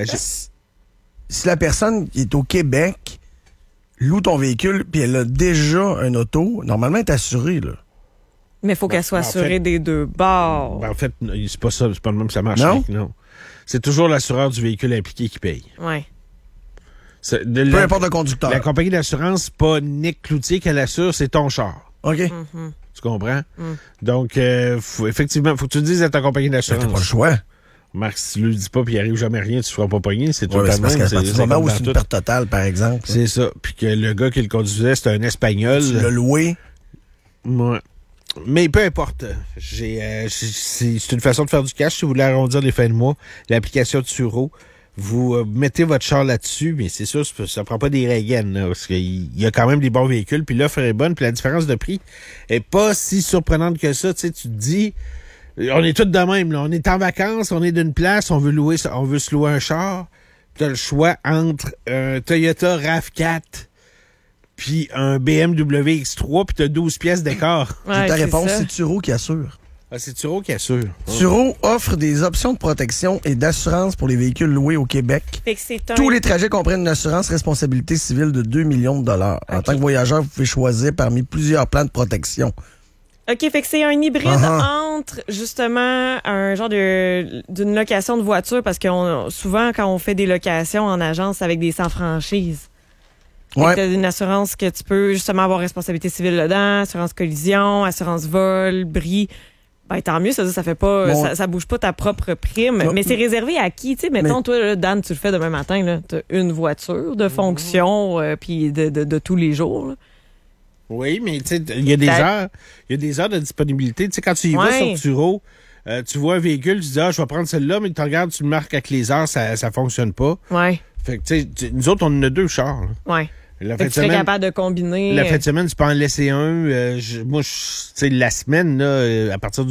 si la personne qui est au Québec loue ton véhicule puis elle a déjà un auto, normalement, elle est assurée, là. Mais il faut qu'elle soit assurée des deux bords. Ben, en fait, c'est pas ça. C'est pas le même que ça marche. Non? C'est toujours l'assureur du véhicule impliqué qui paye. Oui. Peu importe le conducteur. La compagnie d'assurance, c'est pas Nick Cloutier qu'elle assure, c'est ton char. OK. Tu comprends? Donc, effectivement, faut que tu le dises à ta compagnie d'assurance. T'as pas le choix. Marc, si tu le dis pas puis il arrive jamais rien, tu ne feras pas pogner. C'est tout le temps parce même. qu'à partir du moment où c'est une perte totale, par exemple. C'est ça. Puis que le gars qui le conduisait, c'était un Espagnol. Tu l'as loué. Ouais. Mais peu importe. C'est une façon de faire du cash. Si vous voulez arrondir les fins de mois, l'application de Turo, vous mettez votre char là-dessus, mais c'est sûr, ça prend pas des régènes, là, parce qu'il y a quand même des bons véhicules, puis l'offre est bonne, puis la différence de prix est pas si surprenante que ça. Tu sais, tu te dis, on est tous de même, là. On est en vacances, on est d'une place, on veut se louer un char. Tu as le choix entre un Toyota RAV4 puis un BMW X3, puis tu as 12 pièces d'écart. Ouais, ta réponse, c'est Turo qui assure. Ah, c'est Turo qui assure. Turo offre des options de protection et d'assurance pour les véhicules loués au Québec. Tous les trajets comprennent une assurance responsabilité civile de 2 millions de dollars. En tant que voyageur, vous pouvez choisir parmi plusieurs plans de protection. OK, fait que c'est un hybride entre, justement, un genre d'une location de voiture, parce que souvent, quand on fait des locations en agence avec des sans-franchise, t'as une assurance que tu peux justement avoir responsabilité civile dedans, assurance collision, assurance vol, bris. Ben, tant mieux, ça fait pas, ça bouge pas ta propre prime. Mais c'est réservé à qui? Tu sais, mettons, toi, là, Dan, tu le fais demain matin, là, t'as une voiture de fonction, puis de tous les jours, là. Oui, mais tu sais, il y a des heures de disponibilité. Tu sais, quand tu y vas sur Turo, tu vois un véhicule, tu dis, je vais prendre celle-là, mais tu regardes, tu le marques avec les heures, ça fonctionne pas. Ouais. Fait que, tu sais, nous autres, on en a 2 chars. Là. Ouais. Tu serais capable de combiner. La fin de semaine, tu peux en laisser un. Moi, tu sais, la semaine, là, à partir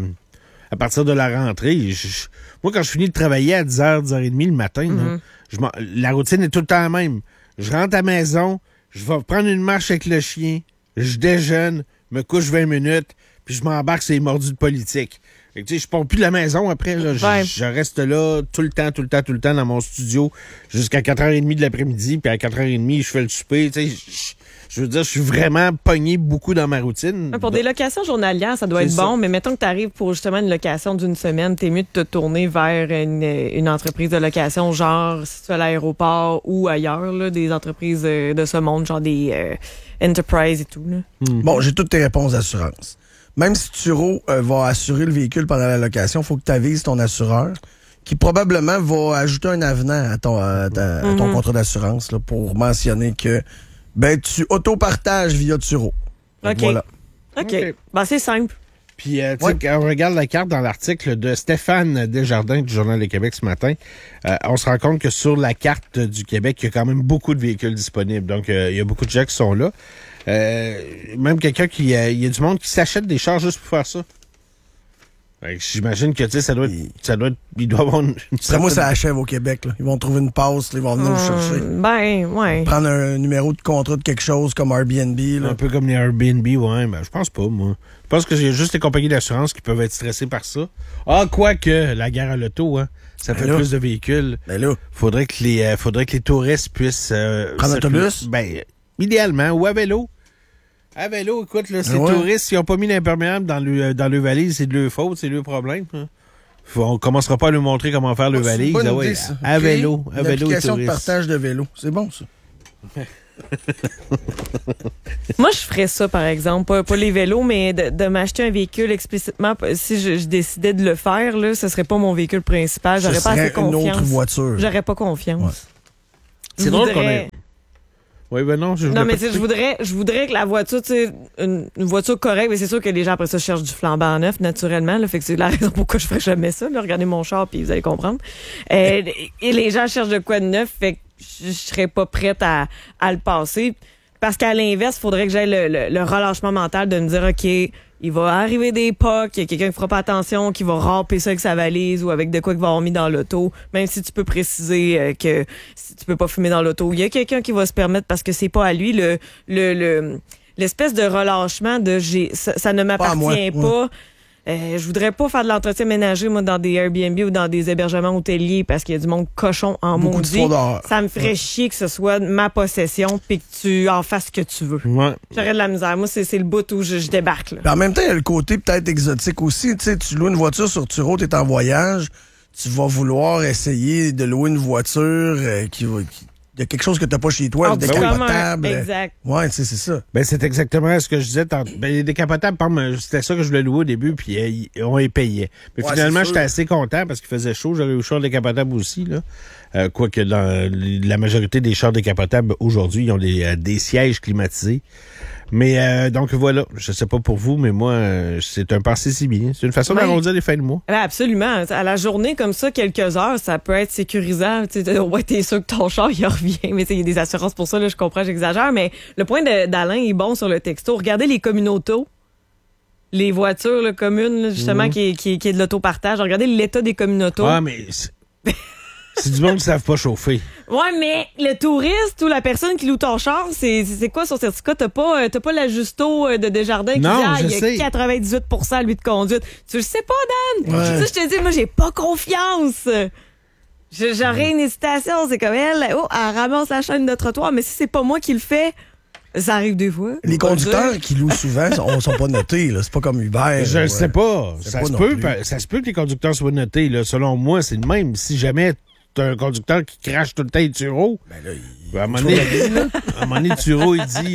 de la rentrée, moi, quand je finis de travailler à 10h, 10h30 le matin, là, la routine est tout le temps la même. Je rentre à la maison, je vais prendre une marche avec le chien, je déjeune, me couche 20 minutes, puis je m'embarque sur les mordus de politique. Tu sais, je pars plus de la maison après, là. Je reste là tout le temps dans mon studio jusqu'à 4h30 de l'après-midi, puis à 4h30, je fais le souper. Tu sais, je veux dire, je suis vraiment pogné beaucoup dans ma routine. Pour des locations journalières, ça doit être bon, mais mettons que tu arrives pour justement une location d'une semaine, t'es mieux de te tourner vers une entreprise de location, genre si tu es à l'aéroport ou ailleurs, là, des entreprises de ce monde, genre des Enterprise et tout. Là. Bon, j'ai toutes tes réponses d'assurance. Même si Turo va assurer le véhicule pendant la location, il faut que tu avises ton assureur qui probablement va ajouter un avenant à ton contrat d'assurance là, pour mentionner que tu autopartages via Turo. OK. Voilà. OK. Ben, c'est simple. Puis, quand on regarde la carte dans l'article de Stéphane Desjardins du Journal de Québec ce matin, on se rend compte que sur la carte du Québec, il y a quand même beaucoup de véhicules disponibles. Donc, il y a beaucoup de gens qui sont là. Même quelqu'un il y a du monde qui s'achète des chars juste pour faire ça. J'imagine que, tu sais, ça doit être, il doit avoir une certaine... Moi, ça achève au Québec, là. Ils vont trouver une passe, là, ils vont venir nous chercher. Ben, ouais. Prendre un numéro de contrat de quelque chose comme Airbnb, là. Un peu comme les Airbnb, ouais. Ben, je pense pas, moi. Je pense que j'ai juste les compagnies d'assurance qui peuvent être stressées par ça. Quoique, la guerre à l'auto, hein. Ça fait plus de véhicules. Ben là. Faudrait que les touristes puissent, prendre l'autobus? Ben, idéalement, ou à vélo. À vélo, écoute, là, ces touristes, ils n'ont pas mis l'imperméable dans le valise, c'est de leur faute, c'est leur problème. Hein. On commencera pas à leur montrer comment faire le valise. À vélo, l'application de partage de vélo. C'est bon, ça. Moi, je ferais ça, par exemple. Pas les vélos, mais de m'acheter un véhicule explicitement. Si je décidais de le faire, là, ce serait pas mon véhicule principal. J'aurais pas assez confiance. Une autre voiture. J'aurais pas confiance. Ouais. C'est drôle qu'on ait... Oui, ben non, je voudrais que la voiture, tu sais, une voiture correcte, mais c'est sûr que les gens après ça cherchent du flambant neuf, naturellement, là, fait que c'est la raison pourquoi je ferais jamais ça, là, regardez mon char puis vous allez comprendre. Et les gens cherchent de quoi de neuf, fait que je serais pas prête à le passer. Parce qu'à l'inverse, il faudrait que j'aie le relâchement mental de me dire, OK, il va arriver des POC, il y a quelqu'un qui fera pas attention, qui va râper ça avec sa valise ou avec de quoi qu'il va avoir mis dans l'auto. Même si tu peux préciser que si tu peux pas fumer dans l'auto, il y a quelqu'un qui va se permettre parce que c'est pas à lui l'espèce de relâchement de ça ne m'appartient pas. Je voudrais pas faire de l'entretien ménager, moi, dans des Airbnb ou dans des hébergements hôteliers parce qu'il y a du monde cochon en maudit. Ça me ferait chier que ce soit ma possession puis que tu en fasses ce que tu veux. Ouais. J'aurais de la misère. Moi, c'est le bout où je débarque. Là. Puis en même temps, il y a le côté peut-être exotique aussi. Tu sais, tu loues une voiture sur Turo, tu es en voyage, tu vas vouloir essayer de louer une voiture il y a quelque chose que tu n'as pas chez toi, le décapotable. Exact. Ouais, tu sais, c'est ça. Ben, c'est exactement ce que je disais. Les décapotables, c'était ça que je voulais louer au début, puis on les payait. Mais finalement, j'étais assez content parce qu'il faisait chaud. J'aurais eu chaud décapotable aussi, là. Quoique dans la majorité des chars décapotables aujourd'hui, ils ont des sièges climatisés. Mais donc voilà, je sais pas pour vous, mais moi, c'est un passé si bien. C'est une façon d'arrondir les fins de mois. Ben absolument. À la journée comme ça, quelques heures, ça peut être sécurisant. Ouais, t'es sûr que ton char, il revient. Mais il y a des assurances pour ça, là, je comprends, j'exagère. Mais le point d'Alain est bon sur le texto. Regardez les communautos. Les voitures là, communes, là, justement, qui est de l'autopartage. Regardez l'état des communautos. Ah, mais c'est du monde qui ne savent pas chauffer. Ouais, mais le touriste ou la personne qui loue ton char, c'est quoi son certificat? T'as pas l'ajusto de Desjardins qui dit il y a 98% lui de conduite. Tu le sais pas, Dan? Ouais. Ça, je te dis, moi, j'ai pas confiance. J'aurais une hésitation. C'est comme elle ramasse la chaîne de trottoir, mais si c'est pas moi qui le fais, ça arrive des fois. Les conducteurs qui louent souvent sont pas notés, là. C'est pas comme Uber. Je ne sais pas. Ça Ça se peut que les conducteurs soient notés, là. Selon moi, c'est le même. Si jamais t'as un conducteur qui crache tout le temps les Turo, à un moment donné, Turo, il dit...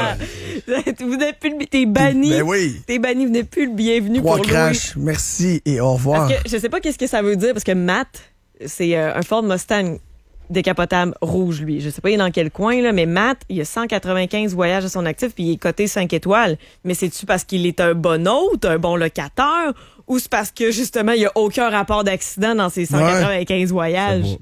Vous n'êtes plus t'es banni. Ben oui. T'es banni, vous n'êtes plus le bienvenu 3 pour crash, merci et au revoir. Parce que je sais pas qu'est-ce que ça veut dire, parce que Matt, c'est un Ford Mustang décapotable rouge, lui. Je sais pas il est dans quel coin, là, mais Matt, il a 195 voyages à son actif, puis il est coté 5 étoiles. Mais c'est-tu parce qu'il est un bon hôte, un bon locataire, ou c'est parce que, justement, il n'y a aucun rapport d'accident dans ses 195 voyages?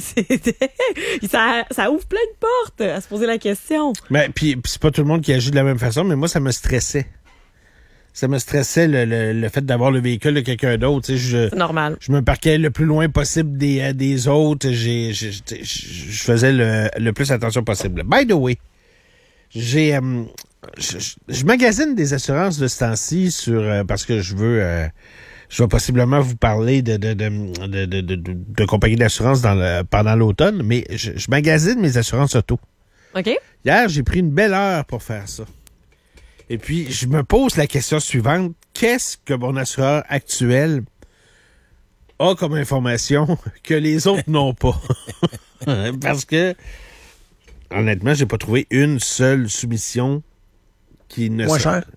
Ça ouvre plein de portes à se poser la question. Mais puis c'est pas tout le monde qui agit de la même façon, mais moi, ça me stressait. Ça me stressait le fait d'avoir le véhicule de quelqu'un d'autre. C'est normal. Je me parquais le plus loin possible des autres. Je faisais le plus attention possible. By the way, je magasine des assurances de ce temps-ci parce que je vais possiblement vous parler de compagnies d'assurance pendant l'automne, mais je magasine mes assurances auto. OK. Hier, j'ai pris une belle heure pour faire ça. Et puis, je me pose la question suivante. Qu'est-ce que mon assureur actuel a comme information que les autres n'ont pas? Parce que, honnêtement, j'ai pas trouvé une seule soumission qui ne... Moins cher?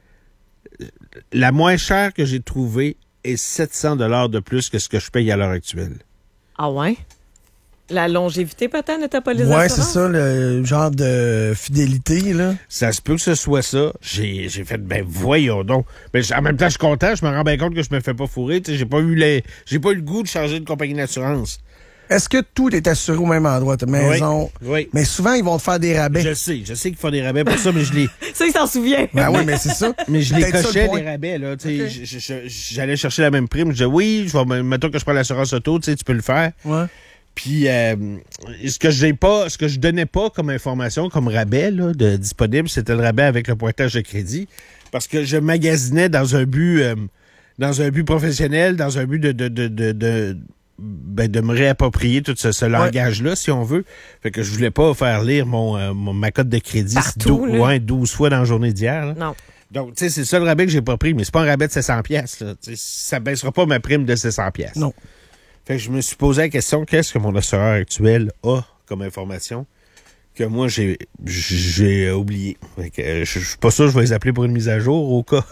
La moins chère que j'ai trouvée est 700 $ de plus que ce que je paye à l'heure actuelle. Ah ouais? La longévité, peut-être, ne t'a pas les assurances? Ouais, c'est ça, le genre de fidélité, là. Ça se peut que ce soit ça. J'ai fait, voyons donc. Mais en même temps, je suis content, je me rends bien compte que je me fais pas fourrer. J'ai pas eu le goût de changer de compagnie d'assurance. Est-ce que tout est assuré au même endroit, ta maison? Oui. Mais souvent, ils vont te faire des rabais. Je sais qu'ils font des rabais pour ça, mais je les... Ça, il s'en souvient. Ben oui, mais c'est ça. Mais je les Peut-être cochais, ça, le les rabais, là. Okay. J'allais chercher la même prime. Je disais, oui, mettons que je prends l'assurance auto, tu peux le faire. Ouais. Puis, ce que je donnais pas comme information, comme rabais là, disponible, c'était le rabais avec le pointage de crédit. Parce que je magasinais dans un but professionnel, dans un but de me réapproprier tout ce langage-là, si on veut. Fait que je voulais pas faire lire ma cote de crédit 12 fois dans la journée d'hier. Là. Non. Donc, tu sais, c'est le seul rabais que j'ai pas pris, mais c'est pas un rabais de 700$. Là. Ça baissera pas ma prime de 700$. Non. Fait que je me suis posé la question, qu'est-ce que mon assureur actuel a comme information que moi, j'ai oublié. Fait que, je suis pas sûr que je vais les appeler pour une mise à jour au cas.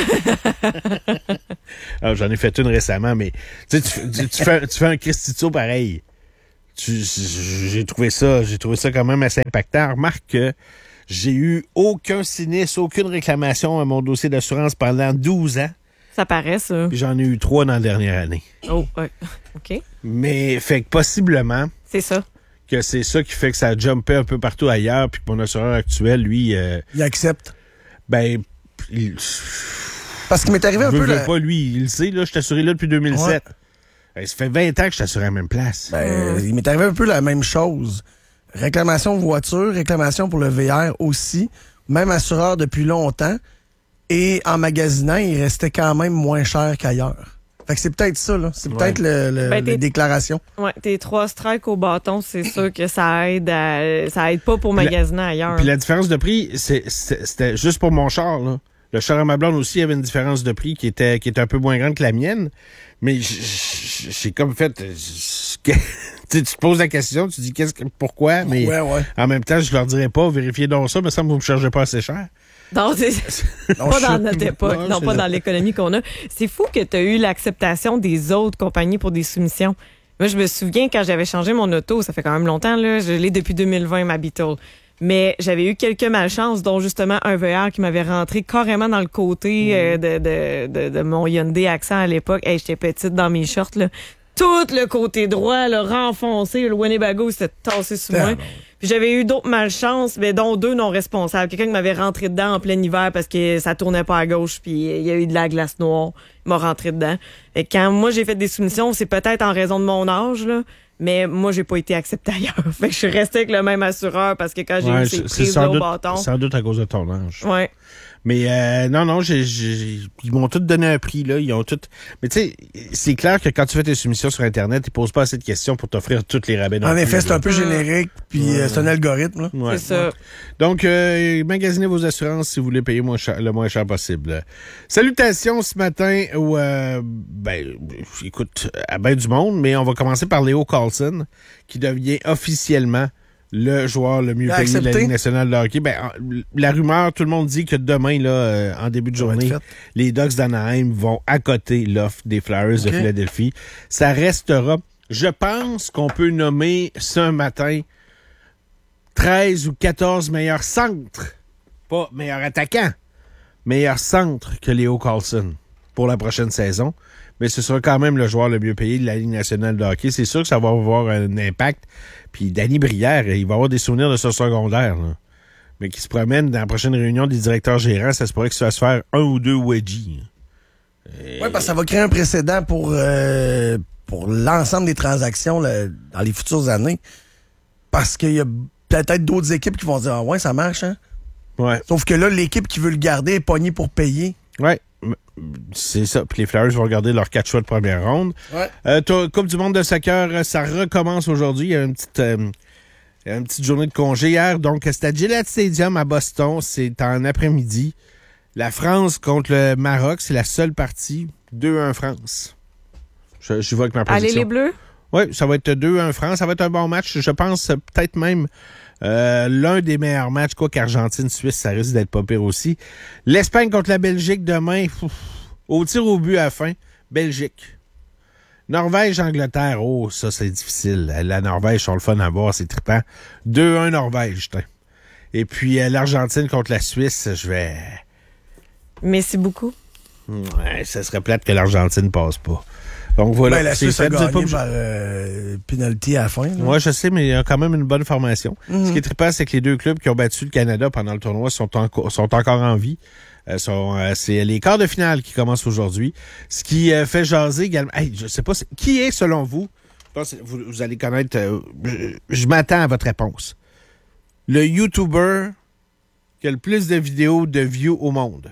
Alors, j'en ai fait une récemment, mais tu fais un Christito pareil. J'ai trouvé ça quand même assez impactant. Remarque que j'ai eu aucun sinistre, aucune réclamation à mon dossier d'assurance pendant 12 ans. Ça paraît, ça. Puis j'en ai eu 3 dans la dernière année. Oh, ouais. OK. Mais, fait que possiblement... C'est ça. que c'est ça qui fait que ça a jumpé un peu partout ailleurs, puis que mon assureur actuel, lui... Il accepte. Ben, Parce qu'il m'est arrivé un peu... pas, lui, il le sait, là, je suis assuré là depuis 2007. Ouais. Ça fait 20 ans que je suis assuré à la même place. Ben, il m'est arrivé un peu la même chose. Réclamation voiture, réclamation pour le VR aussi. Même assureur depuis longtemps. Et en magasinant, il restait quand même moins cher qu'ailleurs. Fait que c'est peut-être ça, là. C'est peut-être les déclarations. Ouais, tes 3 strikes au bâton, c'est sûr que ça aide pas pour magasiner ailleurs. Puis la différence de prix, c'était juste pour mon char, là. Le char à ma blonde aussi avait une différence de prix qui était un peu moins grande que la mienne. Mais j'ai comme fait... tu te poses la question, tu dis pourquoi, mais en même temps, je leur dirais pas, vérifiez donc ça, mais ça me chargez pas assez cher. Non, c'est pas dans notre époque, non, pas dans l'économie qu'on a. C'est fou que tu as eu l'acceptation des autres compagnies pour des soumissions. Moi, je me souviens quand j'avais changé mon auto, ça fait quand même longtemps, là, je l'ai depuis 2020, ma Beetle. Mais j'avais eu quelques malchances, dont justement un VR qui m'avait rentré carrément dans le côté de mon Hyundai Accent à l'époque. Hey, j'étais petite dans mes shorts, là. Tout le côté droit, le renfoncé, le Winnebago s'était tassé sous moi. Puis j'avais eu d'autres malchances, mais dont 2 non responsables. Quelqu'un qui m'avait rentré dedans en plein hiver parce que ça tournait pas à gauche, puis il y a eu de la glace noire. Il m'a rentré dedans. Et quand moi j'ai fait des soumissions, c'est peut-être en raison de mon âge, là. Mais moi, j'ai pas été accepté ailleurs. Fait que je suis restée avec le même assureur parce que quand j'ai eu ces prises au bâton... Sans doute à cause de ton âge. Ouais. Mais non, ils m'ont tous donné un prix, là. Ils ont tout... Mais tu sais, c'est clair que quand tu fais tes soumissions sur Internet, ils posent pas assez de questions pour t'offrir toutes les rabais. En effet, c'est un peu générique, puis c'est un algorithme, là. Ouais. C'est ça. Donc, magasinez vos assurances si vous voulez payer le moins cher possible. Salutations ce matin écoute, à ben du monde, mais on va commencer par Leo Carlson, qui devient officiellement le joueur le mieux payé de la Ligue nationale de hockey. La rumeur, tout le monde dit que demain, là, en début de journée, les Ducks d'Anaheim vont accoter l'offre des Flyers de Philadelphie. Ça restera. Je pense qu'on peut nommer ce matin 13 ou 14 meilleurs centres. Pas meilleurs attaquants. Meilleurs centres que Leo Carlson pour la prochaine saison. Mais ce sera quand même le joueur le mieux payé de la Ligue nationale de hockey. C'est sûr que ça va avoir un impact. Puis Danny Brière, il va avoir des souvenirs de son secondaire, là. Mais qui se promène dans la prochaine réunion des directeurs gérants, ça se pourrait que ça va se faire 1 ou 2 wedgies. Oui, parce que ça va créer un précédent pour l'ensemble des transactions là, dans les futures années. Parce qu'il y a peut-être d'autres équipes qui vont dire « Ah ouais, ça marche, hein? » Ouais. Sauf que là, l'équipe qui veut le garder est pognée pour payer. Ouais. C'est ça. Puis les Flyers vont regarder leurs 4 choix de première ronde. Ouais. Coupe du monde de soccer, ça recommence aujourd'hui. Il y a une petite journée de congé hier. Donc, c'est à Gillette Stadium à Boston. C'est en après-midi. La France contre le Maroc, c'est la seule partie. 2-1 France. Je vois avec ma prédiction. Allez les Bleus? Oui, ça va être 2-1 France. Ça va être un bon match. Je pense peut-être même l'un des meilleurs matchs, quoi qu'Argentine-Suisse, ça risque d'être pas pire aussi. L'Espagne contre la Belgique demain, au tir au but à la fin, Belgique. Norvège-Angleterre, oh, ça c'est difficile. La Norvège, sont le fun à voir, c'est trippant. 2-1 Norvège, tiens. Et puis l'Argentine contre la Suisse, je vais... Merci beaucoup. Ouais, ça serait plate que l'Argentine passe pas. Donc voilà. La Suisse a gagné par penalty à la fin. Moi, je sais, mais il y a quand même une bonne formation. Ce qui est trippant, c'est que les 2 clubs qui ont battu le Canada pendant le tournoi sont encore en vie. C'est les quarts de finale qui commencent aujourd'hui. Ce qui fait jaser également... Hey, je sais pas, qui est, selon vous, je pense que vous allez connaître... je m'attends à votre réponse. Le YouTuber qui a le plus de vidéos de views au monde.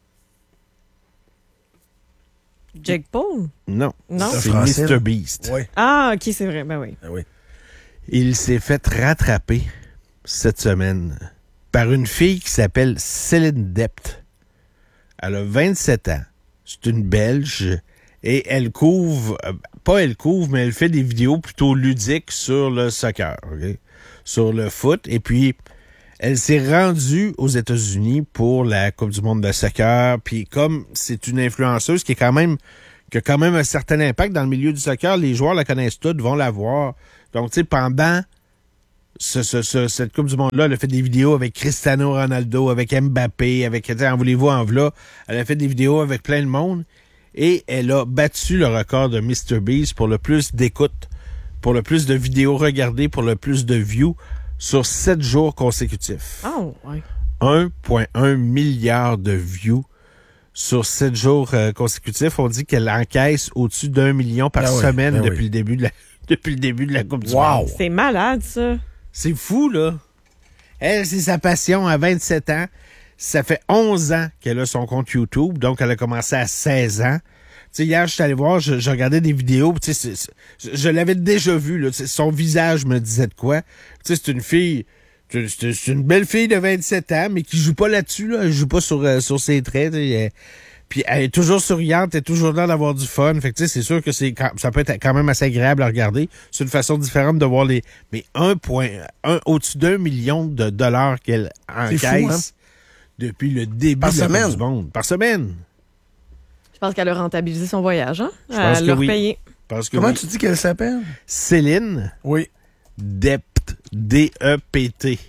Jake Paul? Non. C'est français, Mr. Beast. Oui. Ah, OK, c'est vrai. Ben oui. Ah oui. Il s'est fait rattraper cette semaine par une fille qui s'appelle Céline Dept. Elle a 27 ans. C'est une Belge. Et elle couvre, mais elle fait des vidéos plutôt ludiques sur le soccer, okay? Sur le foot. Et puis, elle s'est rendue aux États-Unis pour la Coupe du monde de soccer. Puis comme c'est une influenceuse qui a quand même un certain impact dans le milieu du soccer, les joueurs la connaissent tous, vont la voir. Donc, tu sais, pendant cette Coupe du monde-là, elle a fait des vidéos avec Cristiano Ronaldo, avec Mbappé, avec, en voulez-vous, en v'là. Elle a fait des vidéos avec plein de monde. Et elle a battu le record de Mr. Beast pour le plus d'écoute pour le plus de vidéos regardées, pour le plus de views sur 7 jours consécutifs. Oh, ouais. 1,1 milliard de views sur 7 jours consécutifs. On dit qu'elle encaisse au-dessus d'1 million par semaine depuis le début de la Coupe du Monde. C'est malade, ça. C'est fou, là. Elle, c'est sa passion à 27 ans. Ça fait 11 ans qu'elle a son compte YouTube, donc elle a commencé à 16 ans. Tu sais, hier, je suis allé voir, je regardais des vidéos, tu sais, je l'avais déjà vu, là, son visage me disait de quoi. Tu sais, c'est une fille, c'est une belle fille de 27 ans, mais qui joue pas là-dessus, là, elle joue pas sur ses traits, puis elle est toujours souriante, elle est toujours là d'avoir du fun. Fait que tu sais, c'est sûr que ça peut être quand même assez agréable à regarder. C'est une façon différente de voir mais au-dessus d'1 million de dollars qu'elle encaisse depuis le début de la Coupe du Monde. Par semaine. Je pense qu'elle a rentabilisé son voyage, hein? Je pense que oui. Repayé. Comment tu dis qu'elle s'appelle? Céline. Oui. Dept. D-E-P-T.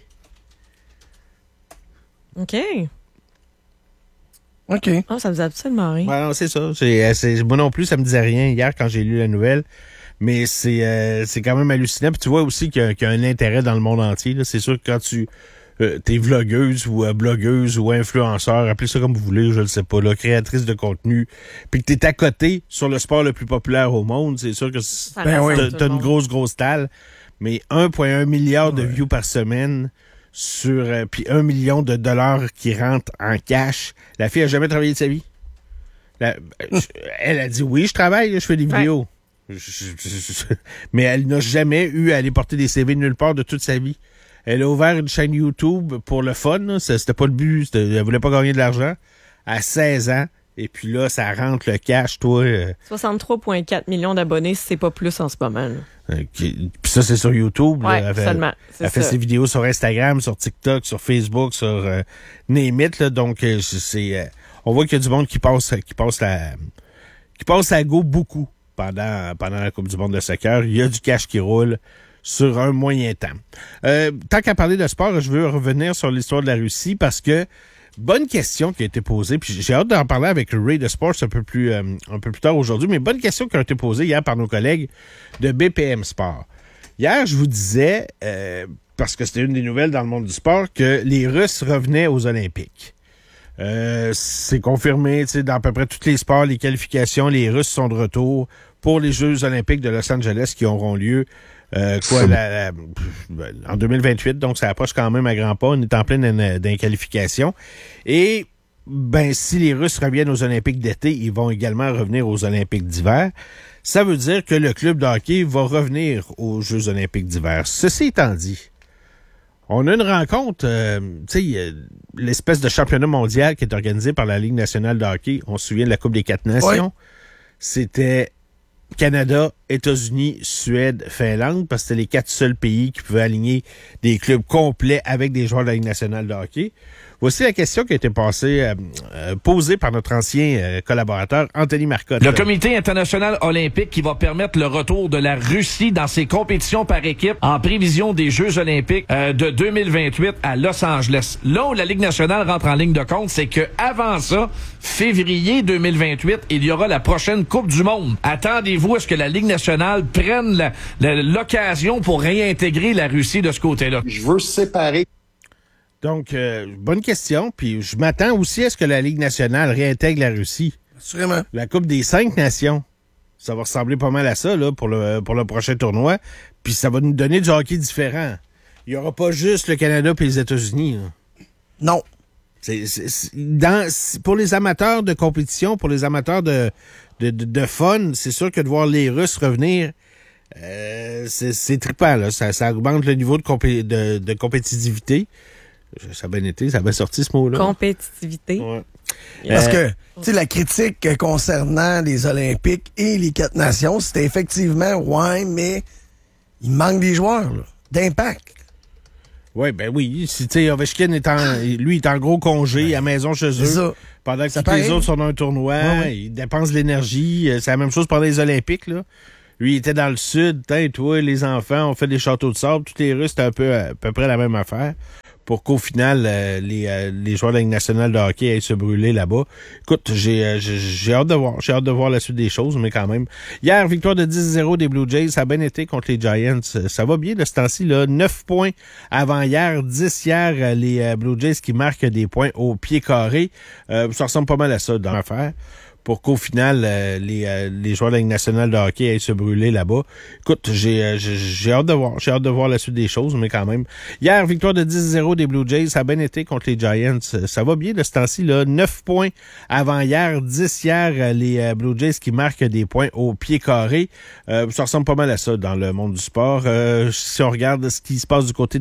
OK. OK. Oh, ça vous a absolument rien. Ouais, non, c'est ça. Moi non plus, ça me disait rien hier quand j'ai lu la nouvelle. Mais c'est quand même hallucinant. Puis tu vois aussi qu'il y a un intérêt dans le monde entier. Là. C'est sûr que quand t'es vlogueuse ou blogueuse ou influenceur, appelez ça comme vous voulez, je le sais pas, là, créatrice de contenu, puis que t'es à côté sur le sport le plus populaire au monde, c'est sûr que t'as une grosse talle, mais 1,1 milliard de views par semaine sur puis 1 million de dollars qui rentrent en cash. La fille a jamais travaillé de sa vie. Elle a dit oui, je travaille, je fais des vidéos. Mais elle n'a jamais eu à aller porter des CV nulle part de toute sa vie. Elle a ouvert une chaîne YouTube pour le fun. Là. C'était pas le but. Elle voulait pas gagner de l'argent. À 16 ans. Et puis là, ça rentre le cash, toi. 63,4 millions d'abonnés, si c'est pas plus en ce moment. Puis ça, c'est sur YouTube. Oui, seulement. Elle fait ses vidéos sur Instagram, sur TikTok, sur Facebook, sur Name It, là. Donc, on voit qu'il y a du monde qui passe à go beaucoup pendant la Coupe du monde de soccer. Il y a du cash qui roule sur un moyen temps. Tant qu'à parler de sport, je veux revenir sur l'histoire de la Russie parce que bonne question qui a été posée, puis j'ai hâte d'en parler avec Ray de Sports un peu plus tard aujourd'hui, mais bonne question qui a été posée hier par nos collègues de BPM Sport. Hier, je vous disais, parce que c'était une des nouvelles dans le monde du sport, que les Russes revenaient aux Olympiques. C'est confirmé, tu sais, dans à peu près tous les sports, les qualifications, les Russes sont de retour pour les Jeux olympiques de Los Angeles qui auront lieu en 2028, donc ça approche quand même à grands pas. On est en pleine qualification. Et si les Russes reviennent aux Olympiques d'été, ils vont également revenir aux Olympiques d'hiver. Ça veut dire que le club de hockey va revenir aux Jeux olympiques d'hiver. Ceci étant dit, on a une rencontre, l'espèce de championnat mondial qui est organisé par la Ligue nationale de hockey. On se souvient de la Coupe des 4 Nations. Oui. C'était Canada, États-Unis, Suède, Finlande, parce que c'était les 4 seuls pays qui pouvaient aligner des clubs complets avec des joueurs de la Ligue nationale de hockey. Voici la question qui a été posée par notre ancien collaborateur, Anthony Marcotte. Le Comité international olympique qui va permettre le retour de la Russie dans ses compétitions par équipe en prévision des Jeux olympiques de 2028 à Los Angeles. Là où la Ligue nationale rentre en ligne de compte, c'est que avant ça, février 2028, il y aura la prochaine Coupe du monde. Attendez-vous à ce que la Ligue nationale prenne l'occasion pour réintégrer la Russie de ce côté-là? Je veux séparer. Donc, bonne question. Puis je m'attends aussi à ce que la Ligue nationale réintègre la Russie. Assurément. La Coupe des 5 nations. Ça va ressembler pas mal à ça là pour le prochain tournoi. Puis ça va nous donner du hockey différent. Il n'y aura pas juste le Canada et les États-Unis. Là. Non. Pour les amateurs de compétition, pour les amateurs de fun, c'est sûr que de voir les Russes revenir, c'est trippant. Là. Ça augmente le niveau de compétitivité. Ça a bien été, ça a bien sorti ce mot-là. Compétitivité. Ouais. Parce que, tu sais, la critique concernant les Olympiques et les 4 nations, c'était effectivement, mais il manque des joueurs, là, d'impact. Oui, oui. Tu sais, Ovechkin est en gros congé à la maison chez eux. Pendant que tous les autres sont dans un tournoi, il dépense de l'énergie. C'est la même chose pendant les Olympiques, là. Lui, il était dans le sud. Toi, les enfants, on fait des châteaux de sable. Tous les Russes, c'était à peu près la même affaire. pour qu'au final, les joueurs de la Ligue nationale de hockey aillent se brûler là-bas. Écoute, j'ai hâte de voir. J'ai hâte de voir la suite des choses, mais quand même. Hier, victoire de 10-0 des Blue Jays. Ça a bien été contre les Giants. Ça va bien de ce temps-ci, là. 9 points avant hier, 10 hier, les Blue Jays qui marquent des points au pied carré. Ça ressemble pas mal à ça dans l'affaire. Pour qu'au final, les joueurs de la Ligue nationale de hockey aillent se brûler là-bas. Écoute, j'ai hâte de voir. J'ai hâte de voir la suite des choses, mais quand même. Hier, victoire de 10-0 des Blue Jays. Ça a bien été contre les Giants. Ça va bien de ce temps-ci, là. 9 points avant hier, 10 hier, les Blue Jays qui marquent des points au pied carré. Ça ressemble pas mal à ça dans le monde du sport. Si on regarde ce qui se passe du côté